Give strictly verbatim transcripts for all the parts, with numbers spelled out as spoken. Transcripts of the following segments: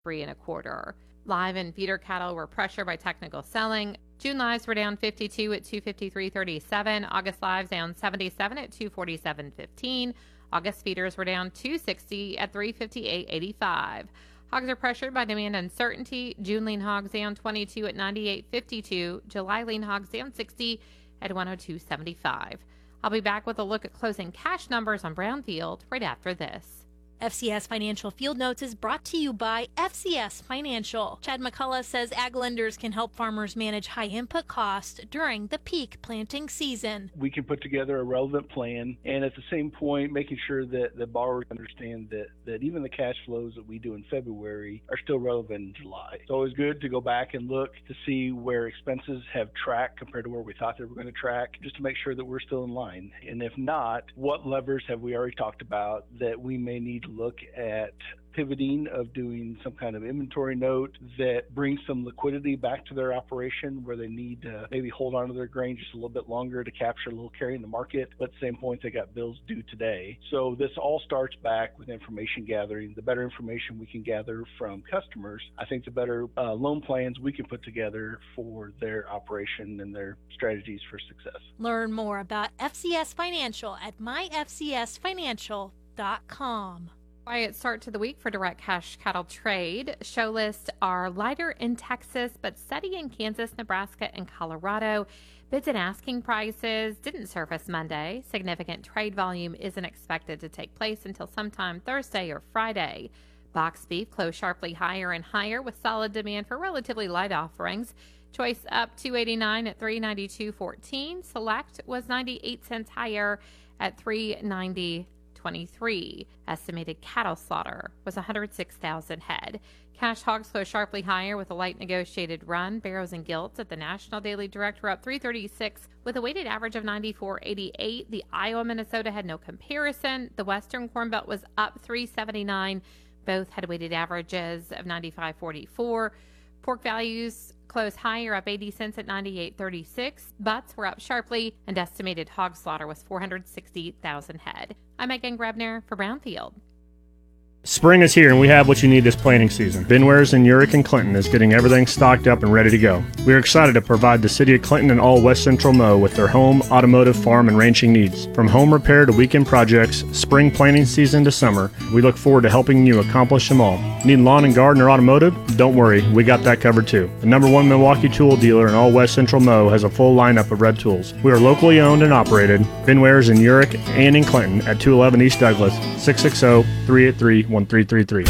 three and a quarter. Live and feeder cattle were pressured by technical selling. June lives were down fifty-two at two fifty-three thirty-seven. August lives down seventy-seven at two forty-seven fifteen. August feeders were down two sixty at three fifty-eight eighty-five. Hogs are pressured by demand uncertainty. June lean hogs down twenty-two at ninety-eight fifty-two. July lean hogs down sixty at one oh two seventy-five. I'll be back with a look at closing cash numbers on Brownfield right after this. F C S Financial Field Notes is brought to you by F C S Financial. Chad McCullough says ag lenders can help farmers manage high input costs during the peak planting season. We can put together a relevant plan, and at the same point, making sure that the borrowers understand that, that even the cash flows that we do in February are still relevant in July. It's always good to go back and look to see where expenses have tracked compared to where we thought they were going to track, just to make sure that we're still in line. And if not, what levers have we already talked about that we may need to look at pivoting, of doing some kind of inventory note that brings some liquidity back to their operation where they need to maybe hold on to their grain just a little bit longer to capture a little carry in the market, but at the same point they got bills due today. So this all starts back with information gathering. The better information we can gather from customers, I think the better uh, loan plans we can put together for their operation and their strategies for success. Learn more about F C S Financial at my f c s financial dot com. Quiet start to the week for direct cash cattle trade. Show lists are lighter in Texas, but steady in Kansas, Nebraska, and Colorado. Bids and asking prices didn't surface Monday. Significant trade volume isn't expected to take place until sometime Thursday or Friday. Box beef closed sharply higher and higher with solid demand for relatively light offerings. Choice up two eighty-nine at three ninety-two fourteen. Select was ninety-eight cents higher at three ninety twenty-three. Estimated cattle slaughter was one hundred six thousand head. Cash hogs closed sharply higher with a light negotiated run. Barrows and gilts at the National Daily Direct were up three thirty-six with a weighted average of ninety-four eighty-eight. The Iowa Minnesota had no comparison. The Western Corn Belt was up three seventy-nine. Both had weighted averages of ninety-five forty-four. Pork values closed higher, up eighty cents at ninety-eight thirty-six. Butts were up sharply, and estimated hog slaughter was four hundred sixty thousand head. I'm Megan Grebner for Brownfield. Spring is here and we have what you need this planting season. Benwares in Urick and Clinton is getting everything stocked up and ready to go. We are excited to provide the city of Clinton and all West Central Mo with their home, automotive, farm, and ranching needs. From home repair to weekend projects, spring planting season to summer, we look forward to helping you accomplish them all. Need lawn and garden or automotive? Don't worry, we got that covered too. The number one Milwaukee tool dealer in all West Central Mo has a full lineup of red tools. We are locally owned and operated. Benwares in Urick and in Clinton at two eleven East Douglas, six six zero, three eight three, one three three three.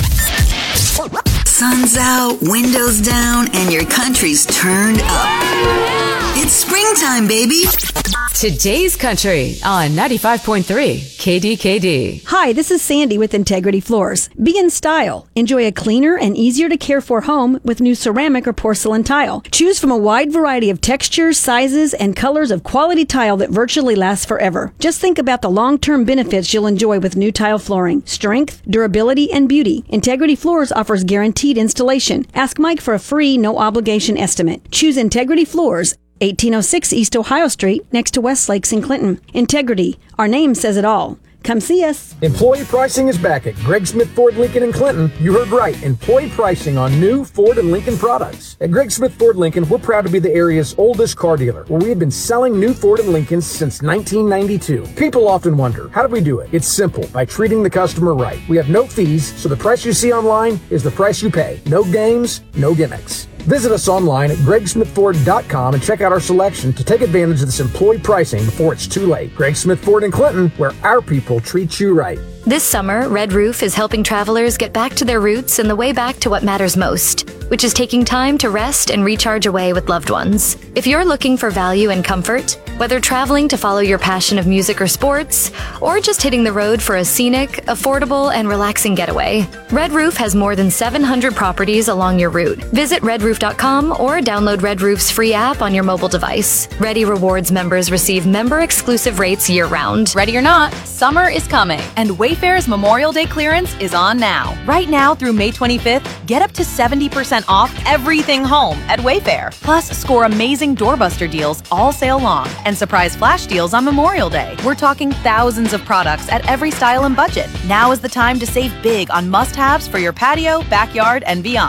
Sun's out, windows down, and your country's turned up. It's springtime, baby. Today's Country on ninety-five point three K D K D. Hi, this is Sandy with Integrity Floors. Be in style. Enjoy a cleaner and easier to care for home with new ceramic or porcelain tile. Choose from a wide variety of textures, sizes, and colors of quality tile that virtually lasts forever. Just think about the long-term benefits you'll enjoy with new tile flooring. Strength, durability, and beauty. Integrity Floors offers guaranteed installation. Ask Mike for a free, no-obligation estimate. Choose Integrity Floors, eighteen oh six East Ohio Street, next to West Lakes in Clinton. Integrity. Our name says it all. Come see us. Employee pricing is back at Greg Smith Ford Lincoln in Clinton. You heard right. Employee pricing on new Ford and Lincoln products. At Greg Smith Ford Lincoln, we're proud to be the area's oldest car dealer, where we have been selling new Ford and Lincolns since nineteen ninety-two. People often wonder, how do we do it? It's simple. By treating the customer right. We have no fees, so the price you see online is the price you pay. No games, no gimmicks. Visit us online at greg smith ford dot com and check out our selection to take advantage of this employee pricing before it's too late. Greg Smith Ford in Clinton, where our people treat you right. This summer, Red Roof is helping travelers get back to their roots and the way back to what matters most, which is taking time to rest and recharge away with loved ones. If you're looking for value and comfort, whether traveling to follow your passion of music or sports, or just hitting the road for a scenic, affordable, and relaxing getaway, Red Roof has more than seven hundred properties along your route. Visit red roof dot com or download Red Roof's free app on your mobile device. Ready Rewards members receive member-exclusive rates year-round. Ready or not, summer is coming, and Wayfair's Memorial Day clearance is on now. Right now through May twenty-fifth, get up to seventy percent off everything home at Wayfair. Plus, score amazing doorbuster deals all sale long and and surprise flash deals on Memorial Day. We're talking thousands of products at every style and budget. Now is the time to save big on must-haves for your patio, backyard, and beyond.